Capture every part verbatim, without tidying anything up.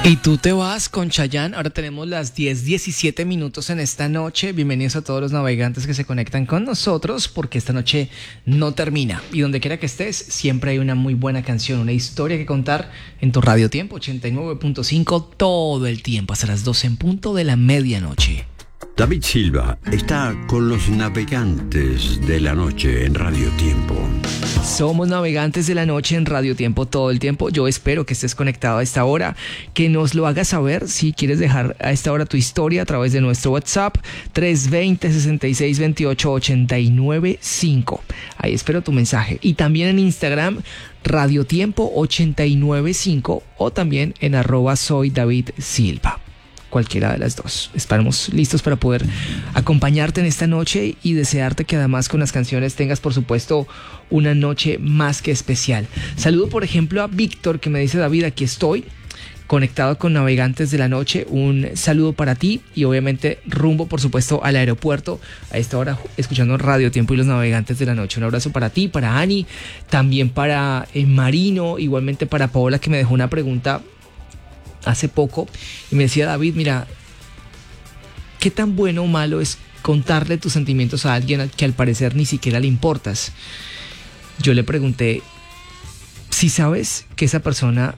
Y tú te vas con Chayanne. Ahora tenemos las diez diecisiete minutos en esta noche. Bienvenidos a todos los navegantes que se conectan con nosotros, porque esta noche no termina. Y donde quiera que estés, siempre hay una muy buena canción, una historia que contar en tu Radio Tiempo ochenta y nueve punto cinco todo el tiempo, hasta las doce en punto de la medianoche. David Silva está con los navegantes de la noche en Radio Tiempo. Somos navegantes de la noche en Radio Tiempo todo el tiempo. Yo espero que estés conectado a esta hora, que nos lo hagas saber si quieres dejar a esta hora tu historia a través de nuestro WhatsApp tres dos cero, seis seis dos ocho, ocho nueve cinco. Ahí espero tu mensaje. Y también en Instagram, Radio Tiempo ochenta y nueve cinco, o también en arroba soy David Silva. Cualquiera de las dos. Estamos listos para poder acompañarte en esta noche y desearte que además con las canciones tengas, por supuesto, una noche más que especial. Saludo, por ejemplo, a Víctor, que me dice: David, aquí estoy conectado con Navegantes de la Noche. Un saludo para ti y obviamente rumbo, por supuesto, al aeropuerto a esta hora, escuchando Radio Tiempo y los Navegantes de la Noche. Un abrazo para ti, para Ani, también para eh, Marino, igualmente para Paola, que me dejó una pregunta hace poco y me decía: David, mira, ¿qué tan bueno o malo es contarle tus sentimientos a alguien que al parecer ni siquiera le importas? Yo le pregunté: si sabes que esa persona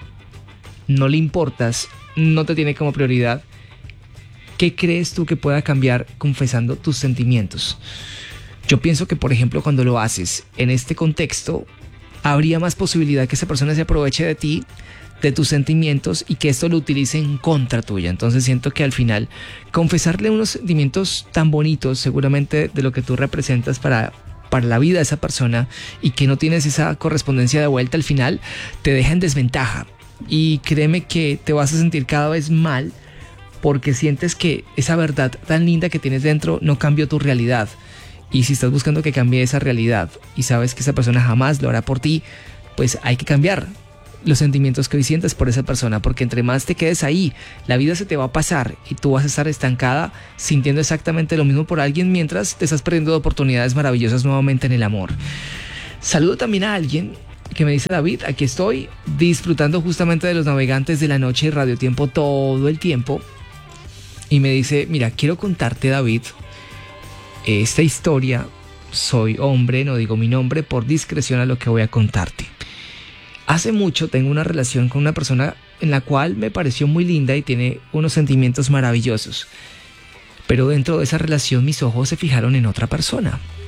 no le importas, no te tiene como prioridad, ¿qué crees tú que pueda cambiar confesando tus sentimientos? Yo pienso que, por ejemplo, cuando lo haces en este contexto, habría más posibilidad que esa persona se aproveche de ti, de tus sentimientos, y que esto lo utilice en contra tuya. Entonces siento que al final confesarle unos sentimientos tan bonitos, seguramente de lo que tú representas para, para la vida de esa persona, y que no tienes esa correspondencia de vuelta, al final te deja en desventaja. Y créeme que te vas a sentir cada vez mal, porque sientes que esa verdad tan linda que tienes dentro no cambió tu realidad. Y si estás buscando que cambie esa realidad y sabes que esa persona jamás lo hará por ti, pues hay que cambiar los sentimientos que hoy sientes por esa persona, porque entre más te quedes ahí, la vida se te va a pasar y tú vas a estar estancada sintiendo exactamente lo mismo por alguien, mientras te estás perdiendo de oportunidades maravillosas nuevamente en el amor. Saludo también a alguien que me dice: David, aquí estoy disfrutando justamente de los Navegantes de la Noche y Radio Tiempo todo el tiempo, y me dice: mira, quiero contarte, David, esta historia. Soy hombre, no digo mi nombre por discreción a lo que voy a contarte. Hace mucho tengo una relación con una persona en la cual me pareció muy linda y tiene unos sentimientos maravillosos. Pero dentro de esa relación mis ojos se fijaron en otra persona.